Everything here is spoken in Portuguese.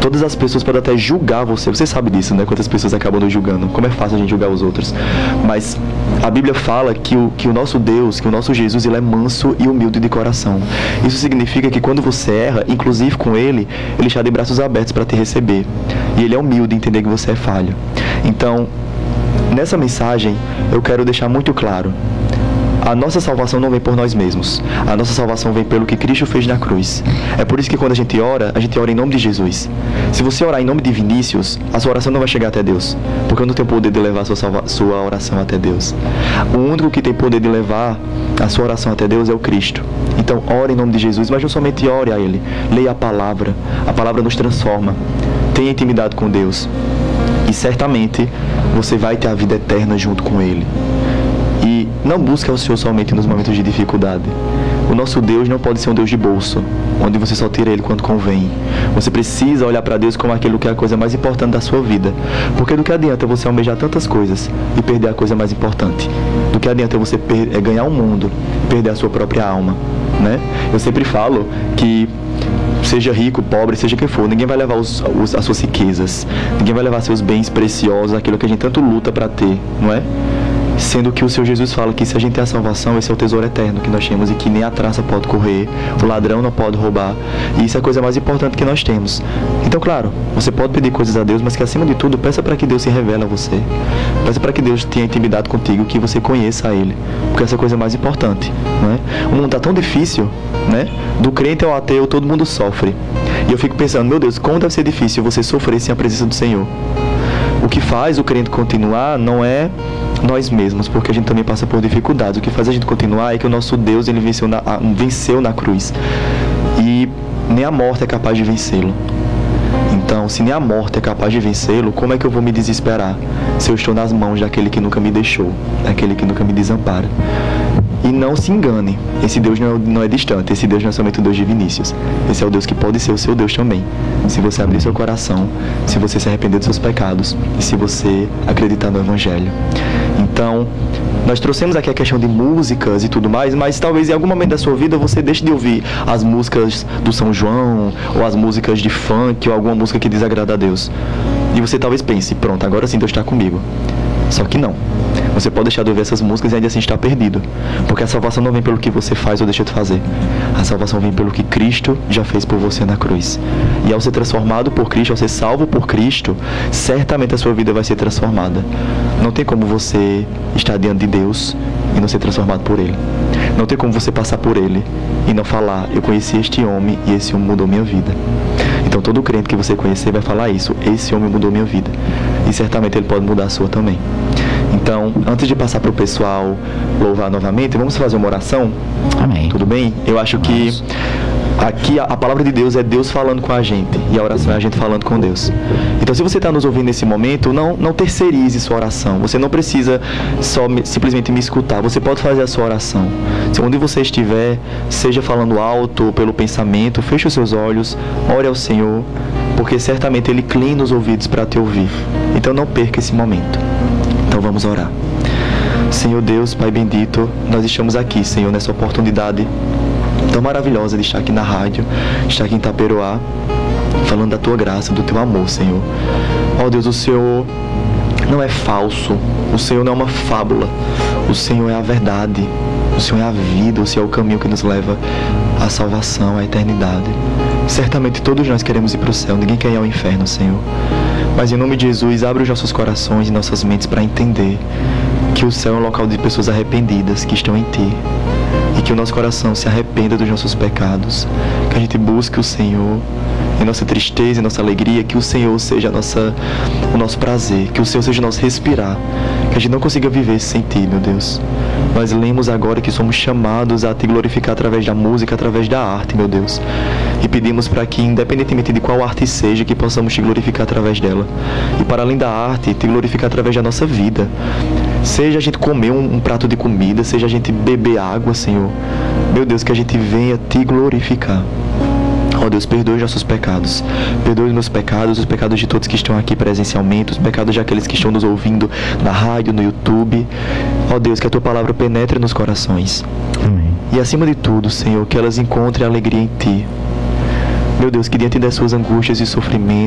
Todas as pessoas podem até julgar você. Você sabe disso, né? Quantas pessoas acabam nos julgando. Como é fácil a gente julgar os outros. Mas a Bíblia fala que o nosso Deus, que o nosso Jesus, ele é manso e humilde de coração. Isso significa que quando você erra, inclusive com ele está de braços abertos para te receber. E ele é humilde em entender que você é falho. Então, nessa mensagem, eu quero deixar muito claro. A nossa salvação não vem por nós mesmos. A nossa salvação vem pelo que Cristo fez na cruz. É por isso que quando a gente ora em nome de Jesus. Se você orar em nome de Vinícius, a sua oração não vai chegar até Deus. Porque eu não tenho poder de levar a sua oração até Deus. O único que tem poder de levar a sua oração até Deus é o Cristo. Então, ore em nome de Jesus, mas não somente ore a Ele. Leia a palavra. A palavra nos transforma. Tenha intimidade com Deus. E certamente você vai ter a vida eterna junto com Ele. E não busque ao Senhor somente nos momentos de dificuldade. O nosso Deus não pode ser um Deus de bolso, onde você só tira Ele quando convém. Você precisa olhar para Deus como aquilo que é a coisa mais importante da sua vida. Porque do que adianta você almejar tantas coisas e perder a coisa mais importante? Do que adianta você ganhar o mundo e perder a sua própria alma, né? Eu sempre falo que seja rico, pobre, seja quem for, ninguém vai levar as suas riquezas, ninguém vai levar seus bens preciosos, aquilo que a gente tanto luta para ter, não é? Sendo que o Senhor Jesus fala que se a gente tem a salvação, esse é o tesouro eterno que nós temos e que nem a traça pode correr, o ladrão não pode roubar. E isso é a coisa mais importante que nós temos. Então, claro, você pode pedir coisas a Deus, mas que acima de tudo, peça para que Deus se revele a você. Peça para que Deus tenha intimidade contigo, que você conheça a Ele. Porque essa é a coisa mais importante, não é? O mundo está tão difícil, né? Do crente ao ateu, todo mundo sofre. E eu fico pensando, meu Deus, como deve ser difícil você sofrer sem a presença do Senhor. O que faz o crente continuar não é nós mesmos, porque a gente também passa por dificuldades. O que faz a gente continuar é que o nosso Deus, ele venceu na cruz. E nem a morte é capaz de vencê-lo. Então, se nem a morte é capaz de vencê-lo, como é que eu vou me desesperar se eu estou nas mãos daquele que nunca me deixou, daquele que nunca me desampara? E não se engane, esse Deus não é distante, esse Deus não é somente o Deus de Vinícius. Esse é o Deus que pode ser o seu Deus também. Se você abrir seu coração, se você se arrepender dos seus pecados e se você acreditar no Evangelho. Então, nós trouxemos aqui a questão de músicas e tudo mais, mas talvez em algum momento da sua vida você deixe de ouvir as músicas do São João, ou as músicas de funk, ou alguma música que desagrada a Deus. E você talvez pense, pronto, agora sim Deus está comigo. Só que não. Você pode deixar de ouvir essas músicas e ainda assim estar perdido. Porque a salvação não vem pelo que você faz ou deixa de fazer. A salvação vem pelo que Cristo já fez por você na cruz. E ao ser transformado por Cristo, ao ser salvo por Cristo, certamente a sua vida vai ser transformada. Não tem como você estar diante de Deus e não ser transformado por Ele. Não tem como você passar por Ele e não falar, eu conheci este homem e esse homem mudou minha vida. Então todo crente que você conhecer vai falar isso, esse homem mudou minha vida. E certamente ele pode mudar a sua também. Então, antes de passar para o pessoal louvar novamente, vamos fazer uma oração? Amém. Tudo bem? Eu acho que aqui a palavra de Deus é Deus falando com a gente. E a oração é a gente falando com Deus. Então, se você está nos ouvindo nesse momento, não terceirize sua oração. Você não precisa simplesmente me escutar. Você pode fazer a sua oração. Se onde você estiver, seja falando alto ou pelo pensamento, feche os seus olhos, ore ao Senhor, porque certamente Ele inclina os ouvidos para te ouvir. Então, não perca esse momento. Então, vamos orar. Senhor Deus, Pai bendito, nós estamos aqui, Senhor, nessa oportunidade tão maravilhosa de estar aqui na rádio, estar aqui em Itaperoá, falando da Tua graça, do Teu amor, Senhor. Ó Deus, o Senhor não é falso, o Senhor não é uma fábula, o Senhor é a verdade, o Senhor é a vida, o Senhor é o caminho que nos leva à salvação, à eternidade. Certamente todos nós queremos ir para o céu, ninguém quer ir ao inferno, Senhor. Mas em nome de Jesus, abre os nossos corações e nossas mentes para entender que o céu é um local de pessoas arrependidas que estão em Ti. E que o nosso coração se arrependa dos nossos pecados. Que a gente busque o Senhor em nossa tristeza, em nossa alegria. Que o Senhor seja o nosso prazer. Que o Senhor seja o nosso respirar. Que a gente não consiga viver sem Ti, meu Deus. Nós lemos agora que somos chamados a Te glorificar através da música, através da arte, meu Deus. E pedimos para que, independentemente de qual arte seja, que possamos Te glorificar através dela. E para além da arte, Te glorificar através da nossa vida. Seja a gente comer um prato de comida, seja a gente beber água, Senhor. Meu Deus, que a gente venha Te glorificar. Ó Deus, perdoe os nossos pecados. Perdoe os meus pecados, os pecados de todos que estão aqui presencialmente, os pecados de aqueles que estão nos ouvindo na rádio, no YouTube. Ó Deus, que a Tua palavra penetre nos corações. Amém. E acima de tudo, Senhor, que elas encontrem alegria em Ti. Meu Deus, que diante das suas angústias e sofrimentos,